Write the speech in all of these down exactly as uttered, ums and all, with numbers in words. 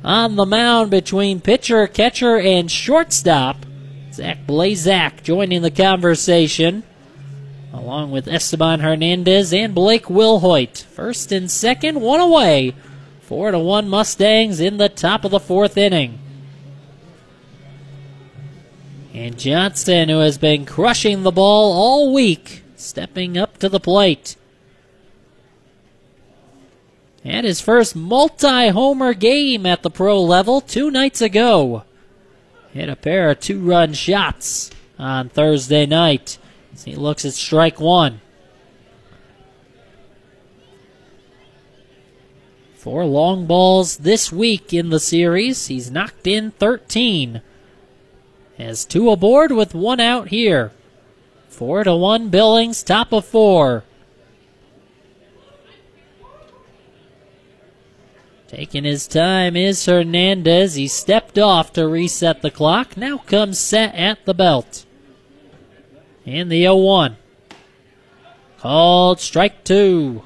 on the mound between pitcher, catcher, and shortstop. Zach Blazak joining the conversation, along with Esteban Hernandez and Blake Wilhoit. First and second, one away. Four to one Mustangs in the top of the fourth inning. And Johnson, who has been crushing the ball all week, stepping up to the plate. And his first multi-homer game at the pro level two nights ago. Hit a pair of two-run shots on Thursday night as he looks at strike one. Four long balls this week in the series. He's knocked in thirteen. Has two aboard with one out here. Four to one Billings, top of four. Taking his time is Hernandez. He stepped off to reset the clock. Now comes set at the belt. And the oh one. Called strike two.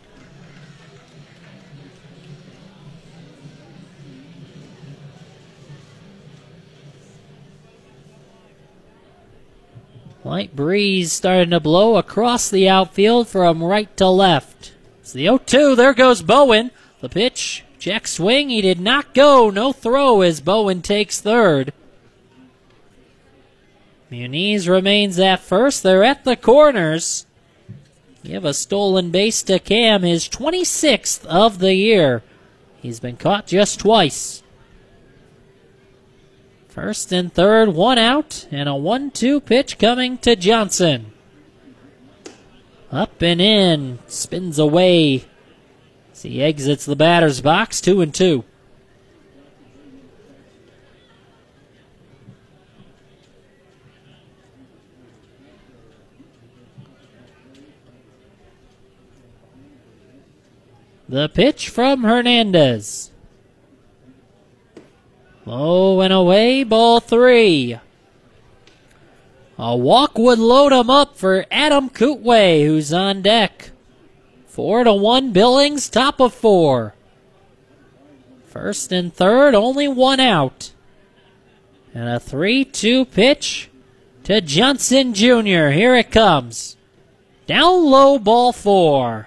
Light breeze starting to blow across the outfield from right to left. It's the oh two. There goes Bowen. The pitch. Check swing. He did not go. No throw as Bowen takes third. Muniz remains at first. They're at the corners. Give a stolen base to Cam, his twenty-sixth of the year. He's been caught just twice. First and third, one out, and a one two pitch coming to Johnson. Up and in, spins away. As he exits the batter's box, two and two. The pitch from Hernandez. Low and away, ball three. A walk would load him up for Adam Kootway, who's on deck. Four to one Billings, top of four. First and third, only one out. And a three two pitch to Johnson Junior Here it comes. Down low, ball four.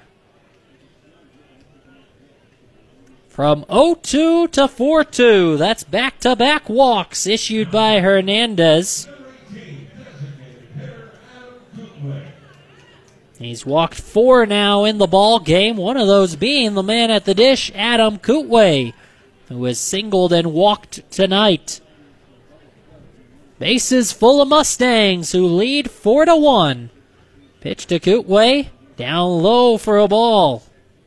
From oh two to four two, that's back-to-back walks issued by Hernandez. He's walked four now in the ball game, one of those being the man at the dish, Adam Kootway, who has singled and walked tonight. Bases full of Mustangs, who lead four to one. Pitch to Kootway, down low for a ball.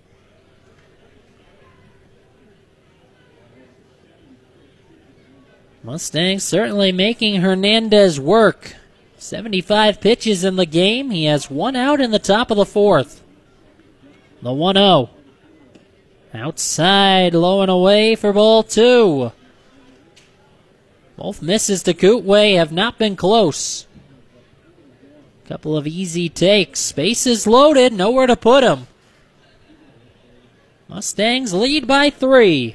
Mustangs certainly making Hernandez work. seventy-five pitches in the game. He has one out in the top of the fourth. The one oh. Outside, low and away for ball two. Both misses to Kootway have not been close. Couple of easy takes. Bases loaded, nowhere to put him. Mustangs lead by three.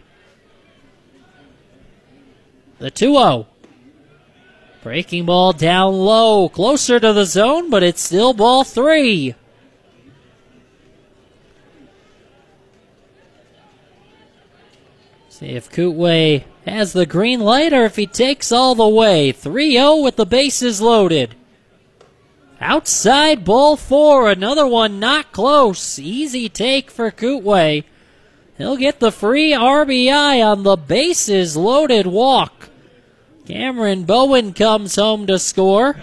The two oh. Breaking ball down low, closer to the zone, but it's still ball three. See if Kootway has the green light or if he takes all the way. three oh with the bases loaded. Outside, ball four. Another one not close. Easy take for Kootway. He'll get the free R B I on the bases loaded walk. Cameron Bowen comes home to score.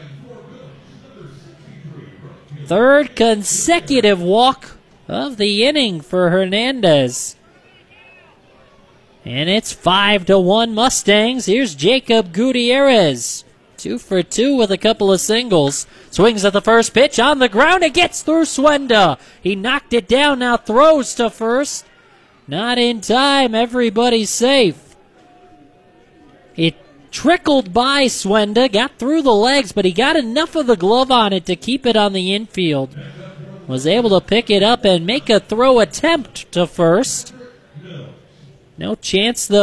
Third consecutive walk of the inning for Hernandez. And it's five to one Mustangs. Here's Jacob Gutierrez. Two for two with a couple of singles. Swings at the first pitch on the ground. It gets through Swenda. He knocked it down, now throws to first. Not in time. Everybody's safe. It trickled by Swenda, got through the legs, but he got enough of the glove on it to keep it on the infield. Was able to pick it up and make a throw attempt to first. No chance, though.